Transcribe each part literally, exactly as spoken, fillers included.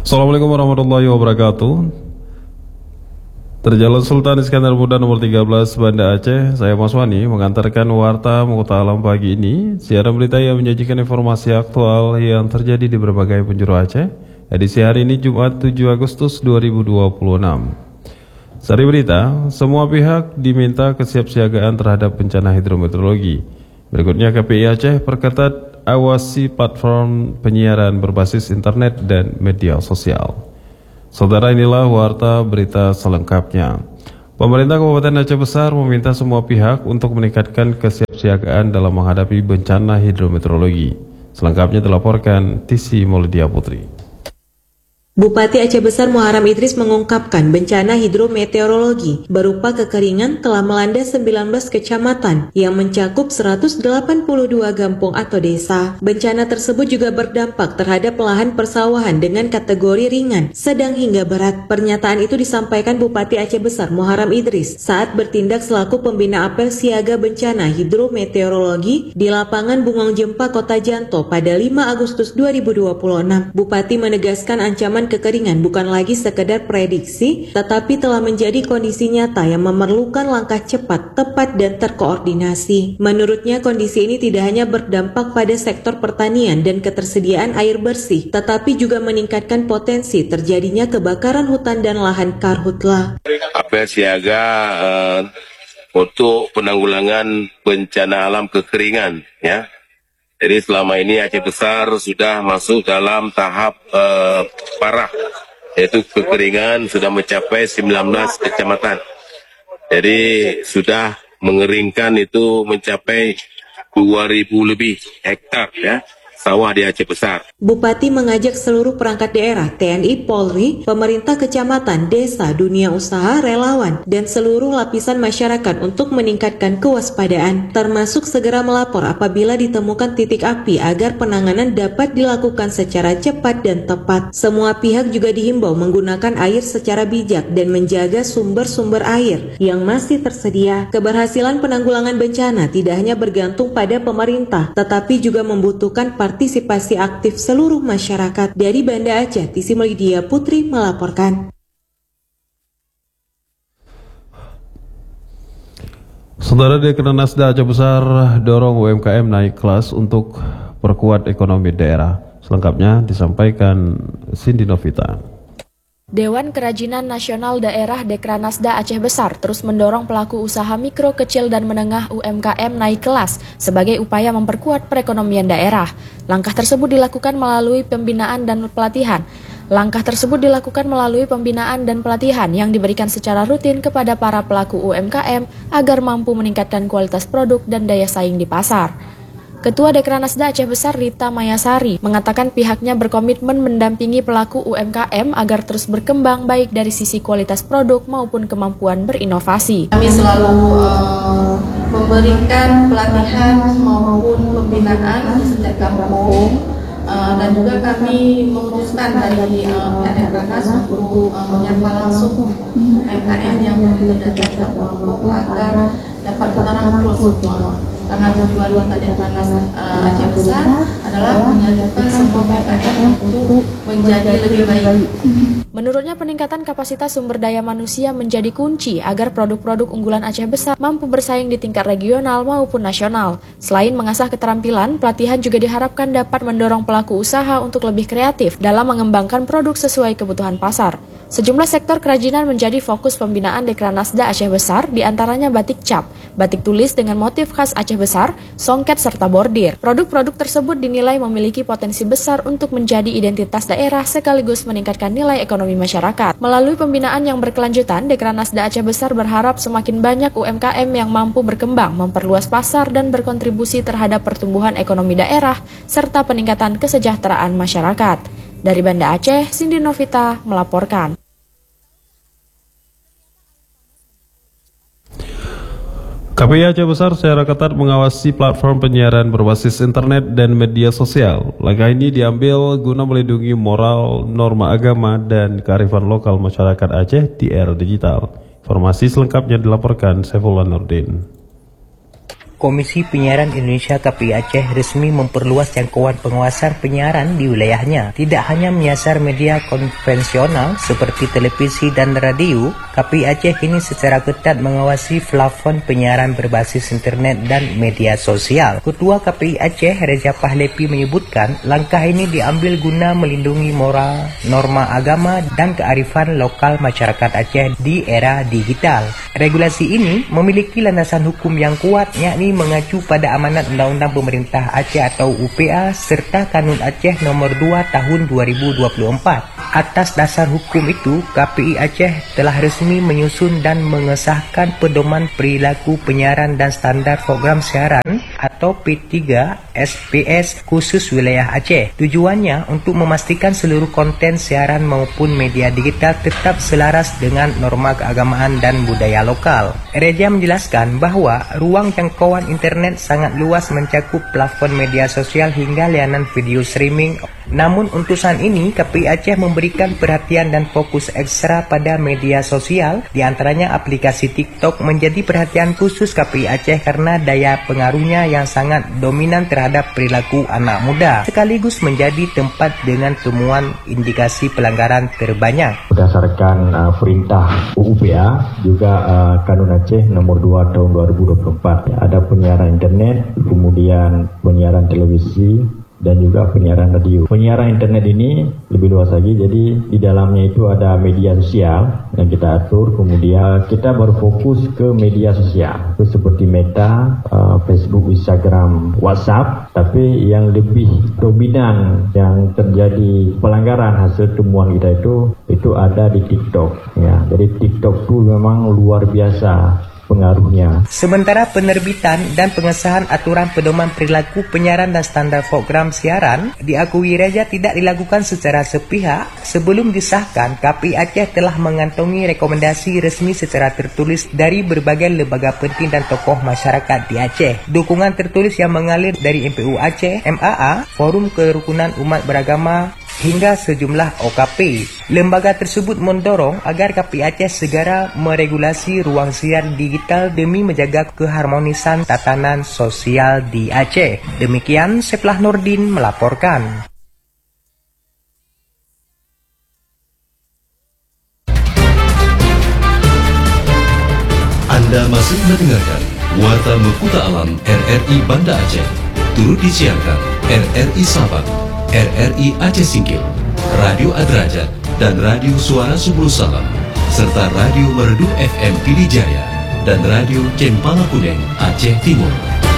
Assalamualaikum warahmatullahi wabarakatuh. Terjalan Sultan Iskandar Muda nomor tiga belas Banda Aceh, saya Mas Wani mengantarkan warta Muka Alam pagi ini. Siaran berita yang menyajikan informasi aktual yang terjadi di berbagai penjuru Aceh. Edisi hari ini Jumat tujuh Agustus dua ribu dua puluh enam. Sari berita, semua pihak diminta kesiapsiagaan terhadap bencana hidrometeorologi. Berikutnya K P I Aceh perketat awasi platform penyiaran berbasis internet dan media sosial. Saudara, inilah warta berita selengkapnya. Pemerintah Kabupaten Aceh Besar meminta semua pihak untuk meningkatkan kesiapsiagaan dalam menghadapi bencana hidrometeorologi. Selengkapnya dilaporkan Tisi Maulidia Putri. Bupati Aceh Besar Muharam Idris mengungkapkan bencana hidrometeorologi berupa kekeringan telah melanda sembilan belas kecamatan yang mencakup seratus delapan puluh dua kampung atau desa. Bencana tersebut juga berdampak terhadap lahan persawahan dengan kategori ringan, sedang hingga berat. Pernyataan itu disampaikan Bupati Aceh Besar Muharam Idris saat bertindak selaku pembina apel siaga bencana hidrometeorologi di lapangan Bungong Jempa Kota Janto pada lima Agustus dua ribu dua puluh enam. Bupati menegaskan ancaman kekeringan bukan lagi sekedar prediksi, tetapi telah menjadi kondisi nyata yang memerlukan langkah cepat, tepat, dan terkoordinasi. Menurutnya, kondisi ini tidak hanya berdampak pada sektor pertanian dan ketersediaan air bersih, tetapi juga meningkatkan potensi terjadinya kebakaran hutan dan lahan karhutla. Apel siaga uh, untuk penanggulangan bencana alam kekeringan, ya. Jadi selama ini Aceh Besar sudah masuk dalam tahap uh, parah, yaitu kekeringan sudah mencapai sembilan belas kecamatan. Jadi sudah mengeringkan itu mencapai dua ribu lebih hektar, ya, sawah di Aceh Besar. Bupati mengajak seluruh perangkat daerah, T N I, Polri, pemerintah kecamatan, desa, dunia usaha, relawan, dan seluruh lapisan masyarakat untuk meningkatkan kewaspadaan, termasuk segera melapor apabila ditemukan titik api agar penanganan dapat dilakukan secara cepat dan tepat. Semua pihak juga dihimbau menggunakan air secara bijak dan menjaga sumber-sumber air yang masih tersedia. Keberhasilan penanggulangan bencana tidak hanya bergantung pada pemerintah, tetapi juga membutuhkan partisipasi aktif seluruh masyarakat. Dari Banda Aceh, Tisi Maulidia Putri melaporkan. Saudara, Dekranasda Aceh Besar dorong U M K M naik kelas untuk perkuat ekonomi daerah. Selengkapnya disampaikan Cindy Novita. Dewan Kerajinan Nasional Daerah Dekranasda Aceh Besar terus mendorong pelaku usaha mikro, kecil, dan menengah U M K M naik kelas sebagai upaya memperkuat perekonomian daerah. Langkah tersebut dilakukan melalui pembinaan dan pelatihan. Langkah tersebut dilakukan melalui pembinaan dan pelatihan yang diberikan secara rutin kepada para pelaku U M K M agar mampu meningkatkan kualitas produk dan daya saing di pasar. Ketua Dekranasda Aceh Besar Rita Mayasari mengatakan pihaknya berkomitmen mendampingi pelaku U M K M agar terus berkembang baik dari sisi kualitas produk maupun kemampuan berinovasi. Kami selalu uh, memberikan pelatihan maupun pembinaan di setiap kampung uh, dan juga kami memutuskan dari uh, Dekranasda untuk uh, menyapa langsung U M K M yang tidak datang ke kampung agar dapat merangkul semua. Karena tujuan kita Dekranasda uh, Aceh Besar adalah menyajikan semua U M K M untuk menjadi lebih baik. Menurutnya, peningkatan kapasitas sumber daya manusia menjadi kunci agar produk-produk unggulan Aceh Besar mampu bersaing di tingkat regional maupun nasional. Selain mengasah keterampilan, pelatihan juga diharapkan dapat mendorong pelaku usaha untuk lebih kreatif dalam mengembangkan produk sesuai kebutuhan pasar. Sejumlah sektor kerajinan menjadi fokus pembinaan Dekranasda Aceh Besar, diantaranya batik cap, batik tulis dengan motif khas Aceh Besar, songket, serta bordir. Produk-produk tersebut dinilai memiliki potensi besar untuk menjadi identitas daerah sekaligus meningkatkan nilai ekonomi masyarakat. Melalui pembinaan yang berkelanjutan, Dekranasda Aceh Besar berharap semakin banyak U M K M yang mampu berkembang, memperluas pasar, dan berkontribusi terhadap pertumbuhan ekonomi daerah, serta peningkatan kesejahteraan masyarakat. Dari Banda Aceh, Cindy Novita melaporkan. K P I Aceh Besar secara ketat mengawasi platform penyiaran berbasis internet dan media sosial. Langkah ini diambil guna melindungi moral, norma agama, dan kearifan lokal masyarakat Aceh di era digital. Informasi selengkapnya dilaporkan Saifullah Nurdin. Komisi Penyiaran Indonesia K P I Aceh resmi memperluas jangkauan pengawasan penyiaran di wilayahnya. Tidak hanya menyasar media konvensional seperti televisi dan radio, K P I Aceh kini secara ketat mengawasi plafon penyiaran berbasis internet dan media sosial. Ketua K P I Aceh Reza Pahlepi menyebutkan langkah ini diambil guna melindungi moral, norma agama dan kearifan lokal masyarakat Aceh di era digital. Regulasi ini memiliki landasan hukum yang kuat, yakni mengacu pada amanat Undang-Undang Pemerintah Aceh atau U P A serta Kanun Aceh nomor dua tahun dua ribu dua puluh empat. Atas dasar hukum itu, K P I Aceh telah resmi menyusun dan mengesahkan Pedoman Perilaku Penyiaran dan Standar Program Siaran atau P tiga S P S khusus wilayah Aceh. Tujuannya untuk memastikan seluruh konten siaran maupun media digital tetap selaras dengan norma keagamaan dan budaya lokal. Reza menjelaskan bahwa ruang jangkauan internet sangat luas mencakup plafon media sosial hingga layanan video streaming. Namun untusan ini K P I Aceh memberikan perhatian dan fokus ekstra pada media sosial, diantaranya aplikasi TikTok menjadi perhatian khusus K P I Aceh karena daya pengaruhnya yang sangat dominan terhadap perilaku anak muda, sekaligus menjadi tempat dengan temuan indikasi pelanggaran terbanyak. Berdasarkan uh, perintah U P A juga uh, Kanun Aceh nomor dua tahun dua ribu dua puluh empat, ada penyiaran internet, kemudian penyiaran televisi dan juga penyiaran radio. Penyiaran internet ini lebih luas lagi, jadi di dalamnya itu ada media sosial yang kita atur, kemudian kita berfokus ke media sosial seperti Meta, uh, Facebook, Instagram, WhatsApp, tapi yang lebih dominan yang terjadi pelanggaran hasil temuan kita itu itu ada di TikTok ya. Jadi TikTok itu memang luar biasa pengaruhnya. Sementara penerbitan dan pengesahan aturan pedoman perilaku penyiaran dan standar program siaran diakui Reza tidak dilakukan secara sepihak. Sebelum disahkan, K P I Aceh telah mengantongi rekomendasi resmi secara tertulis dari berbagai lembaga penting dan tokoh masyarakat di Aceh. Dukungan tertulis yang mengalir dari M P U Aceh, M A A, Forum Kerukunan Umat Beragama, hingga sejumlah O K P. Lembaga tersebut mendorong agar K P I Aceh segera meregulasi ruang siar digital demi menjaga keharmonisan tatanan sosial di Aceh. Demikian Seplah Nurdin melaporkan. Anda masih mendengarkan Warta Mekuta Alam R R I Banda Aceh. Turut disiarkan R R I Sabang, R R I Aceh Singkil, Radio Adrajat, dan Radio Suara Subul Salam, serta Radio Merdu F M Pidijaya, dan Radio Cempala Kuneng Aceh Timur.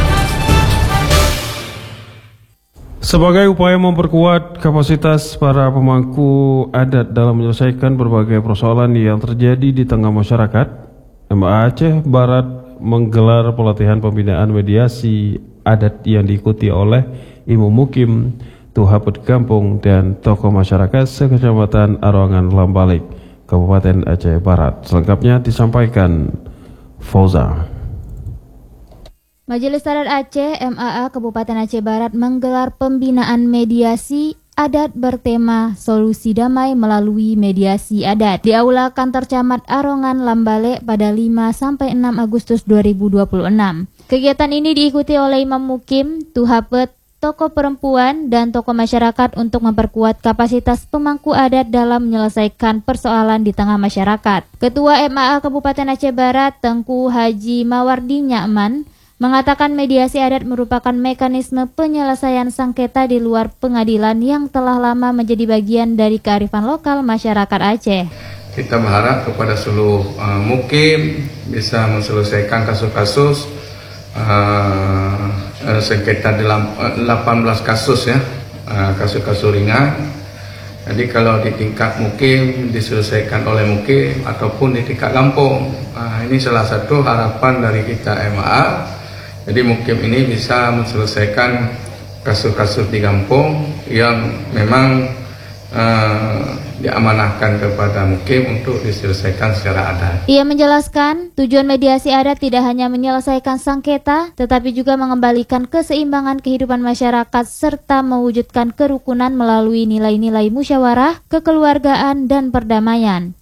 Sebagai upaya memperkuat kapasitas para pemangku adat dalam menyelesaikan berbagai persoalan yang terjadi di tengah masyarakat, M A A Aceh Barat menggelar pelatihan pembinaan mediasi adat yang diikuti oleh Imam Mukim, Tuhabut Kampung, dan tokoh masyarakat sekecamatan Arongan Lambalik, Kabupaten Aceh Barat. Selengkapnya disampaikan Fauza. Majelis Adat Aceh M A A Kabupaten Aceh Barat menggelar pembinaan mediasi adat bertema Solusi Damai melalui Mediasi Adat di Aula Kantor Camat Arongan Lambalik pada lima sampai enam Agustus dua ribu dua puluh enam. Kegiatan ini diikuti oleh Imam Mukim, Tuhabut, tokoh perempuan, dan tokoh masyarakat untuk memperkuat kapasitas pemangku adat dalam menyelesaikan persoalan di tengah masyarakat. Ketua M A A Kabupaten Aceh Barat, Tengku Haji Mawardi Nyakman, mengatakan mediasi adat merupakan mekanisme penyelesaian sengketa di luar pengadilan yang telah lama menjadi bagian dari kearifan lokal masyarakat Aceh. Kita berharap kepada seluruh uh, mukim bisa menyelesaikan kasus-kasus uh, uh, sengketa dalam uh, delapan belas kasus ya, uh, kasus-kasus ringan. Jadi kalau di tingkat mukim diselesaikan oleh mukim ataupun di tingkat kampung, uh, ini salah satu harapan dari kita M A A. Jadi mukim ini bisa menyelesaikan kasus-kasus di kampung yang memang uh, diamanahkan kepada mukim untuk diselesaikan secara adat. Ia menjelaskan tujuan mediasi adat tidak hanya menyelesaikan sengketa, tetapi juga mengembalikan keseimbangan kehidupan masyarakat serta mewujudkan kerukunan melalui nilai-nilai musyawarah, kekeluargaan, dan perdamaian.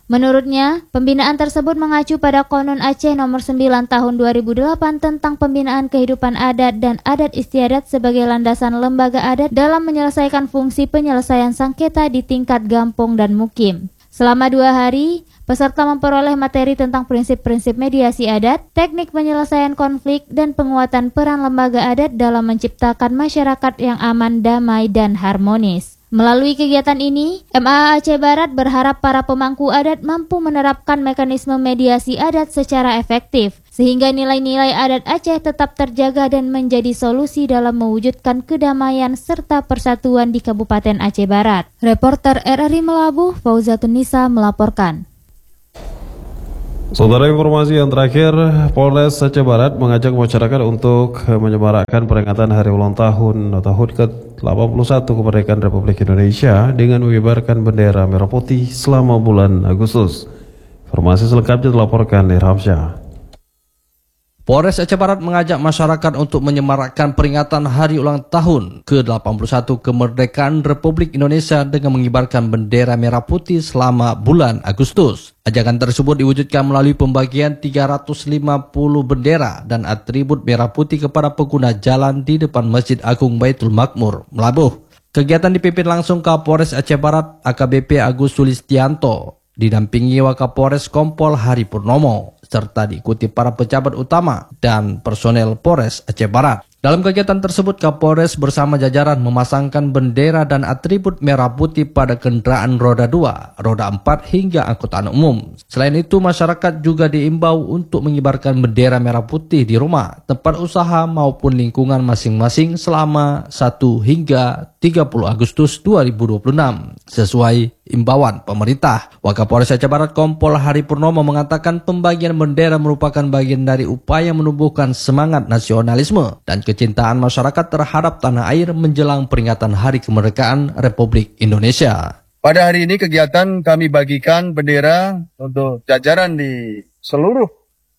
Menurutnya, pembinaan tersebut mengacu pada Konun Aceh nomor sembilan tahun dua ribu delapan tentang pembinaan kehidupan adat dan adat istiadat sebagai landasan lembaga adat dalam menyelesaikan fungsi penyelesaian sengketa di tingkat gampong dan mukim. Selama dua hari, peserta memperoleh materi tentang prinsip-prinsip mediasi adat, teknik penyelesaian konflik, dan penguatan peran lembaga adat dalam menciptakan masyarakat yang aman, damai, dan harmonis. Melalui kegiatan ini, M A A Aceh Barat berharap para pemangku adat mampu menerapkan mekanisme mediasi adat secara efektif, sehingga nilai-nilai adat Aceh tetap terjaga dan menjadi solusi dalam mewujudkan kedamaian serta persatuan di Kabupaten Aceh Barat. Reporter R R I Melabuh, Fauzatun Nisa melaporkan. Saudara, informasi yang terakhir, Polres Aceh Barat mengajak masyarakat untuk menyemarakkan peringatan Hari Ulang Tahun atau H U T ke delapan puluh satu kemerdekaan Republik Indonesia dengan mengibarkan bendera merah putih selama bulan Agustus. Informasi selengkapnya dilaporkan Irham Syah. Polres Aceh Barat mengajak masyarakat untuk menyemarakkan peringatan Hari Ulang Tahun ke delapan puluh satu kemerdekaan Republik Indonesia dengan mengibarkan bendera merah putih selama bulan Agustus. Ajakan tersebut diwujudkan melalui pembagian tiga ratus lima puluh bendera dan atribut merah putih kepada pengguna jalan di depan Masjid Agung Baitul Makmur, Melabuh. Kegiatan dipimpin langsung Kapolres Aceh Barat A K B P Agus Sulistianto, didampingi Wakapolres Kompol Hari Purnomo, serta diikuti para pejabat utama dan personel Polres Aceh Barat. Dalam kegiatan tersebut, Kapolres bersama jajaran memasangkan bendera dan atribut merah putih pada kendaraan roda dua, roda empat hingga angkutan umum. Selain itu, masyarakat juga diimbau untuk mengibarkan bendera merah putih di rumah, tempat usaha maupun lingkungan masing-masing selama satu hingga tiga puluh Agustus dua ribu dua puluh enam sesuai imbauan pemerintah. Wakapolres Aceh Barat Kompol Hari Purnomo mengatakan pembagian bendera merupakan bagian dari upaya menumbuhkan semangat nasionalisme dan kecintaan masyarakat terhadap tanah air menjelang peringatan Hari Kemerdekaan Republik Indonesia. Pada hari ini kegiatan kami bagikan bendera untuk jajaran di seluruh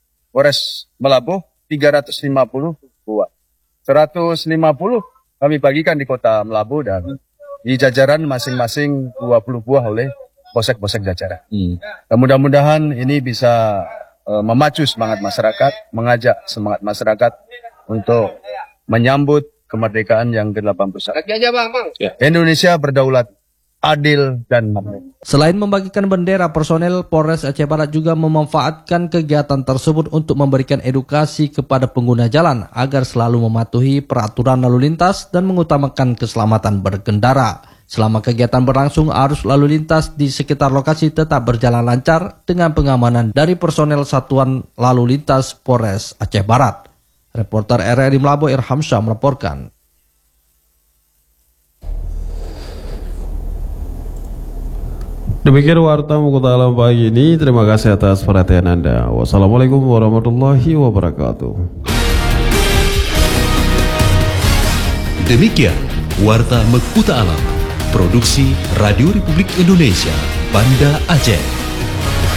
Polres Melabuh tiga ratus lima puluh buah. seratus lima puluh kami bagikan di kota Melabuh dan di jajaran masing-masing dua puluh buah oleh posek-posek jajaran. Hmm. Mudah-mudahan ini bisa uh, memacu semangat masyarakat, mengajak semangat masyarakat untuk menyambut kemerdekaan yang ke delapan puluh satu. Indonesia berdaulat, adil dan makmur. Selain membagikan bendera, personel Polres Aceh Barat juga memanfaatkan kegiatan tersebut untuk memberikan edukasi kepada pengguna jalan agar selalu mematuhi peraturan lalu lintas dan mengutamakan keselamatan berkendara. Selama kegiatan berlangsung, arus lalu lintas di sekitar lokasi tetap berjalan lancar dengan pengamanan dari personel Satuan Lalu Lintas Polres Aceh Barat. Reporter R R I Melabuh Irham Syah melaporkan. Demikian warta Mukuta Alam pagi ini. Terima kasih atas perhatian Anda. Wassalamualaikum warahmatullahi wabarakatuh. Demikian warta Mukuta Alam, produksi Radio Republik Indonesia, Banda Aceh.